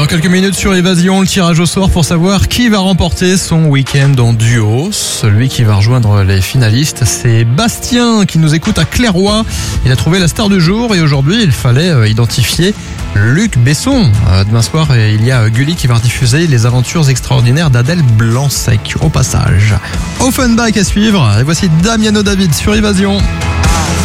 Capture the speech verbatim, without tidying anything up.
Dans quelques minutes sur Évasion, le tirage au sort pour savoir qui va remporter son week-end en duo. Celui qui va rejoindre les finalistes, c'est Bastien qui nous écoute à Clairoy. Il a trouvé la star du jour et aujourd'hui il fallait identifier Luc Besson. Demain soir, il y a Gulli qui va diffuser les aventures extraordinaires d'Adèle Blanc-Sec au passage. Offenbach à suivre et voici Damiano David sur Évasion.